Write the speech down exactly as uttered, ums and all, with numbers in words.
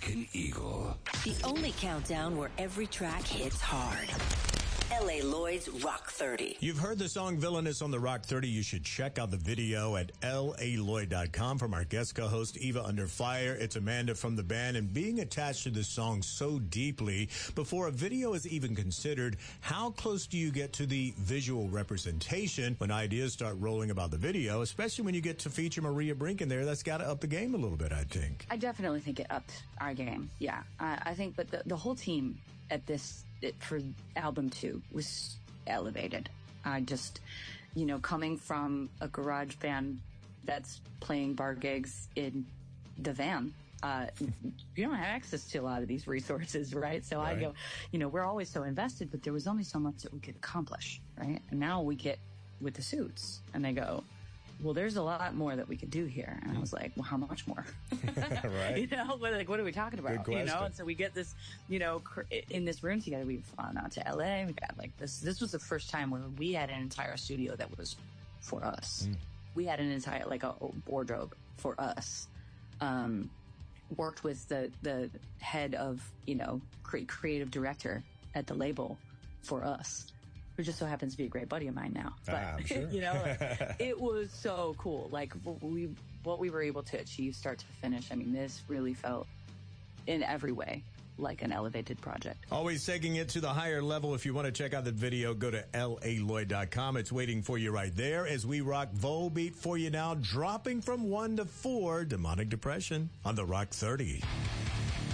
American Eagle. The only countdown where every track hits hard. L A. Lloyd's Rock thirty. You've heard the song Villainous on the Rock thirty. You should check out the video at L A Lloyd dot com from our guest co-host, Eva Under Fire. It's Amanda from the band, and being attached to this song so deeply, before a video is even considered, how close do you get to the visual representation when ideas start rolling about the video, especially when you get to feature Maria Brink in there? That's got to up the game a little bit, I think. I definitely think it upped our game, yeah. I, I think, but the, the whole team at this, it, for album two, was elevated. I just, you know, coming from a garage band that's playing bar gigs in the van, uh, you don't have access to a lot of these resources, right? So right. I go, you know, we're always so invested, but there was only so much that we could accomplish, right? And now we get with the suits, and they go, well, there's a lot more that we could do here. And I was like, well, how much more? Right. You know, like, what are we talking about? Good question. You know, and so we get this, you know, cr- in this room together. We've flown out to L A. We got like this. This was the first time where we had an entire studio that was for us. Mm. We had an entire, like, a, a wardrobe for us. Um, worked with the, the head of, you know, cre- creative director at the label for us, who just so happens to be a great buddy of mine now. But, ah, I'm sure. you know, like, it was so cool. Like, we, what we were able to achieve start to finish. I mean, this really felt in every way like an elevated project. Always taking it to the higher level. If you want to check out the video, go to L A Lloyd dot com. It's waiting for you right there as we rock Volbeat for you now, dropping from one to four, Demonic Depression on the Rock thirty.